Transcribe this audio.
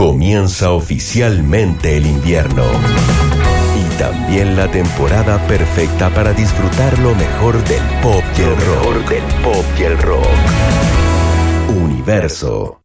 Comienza oficialmente el invierno y también la temporada perfecta para disfrutar lo mejor del pop y el rock. Universo.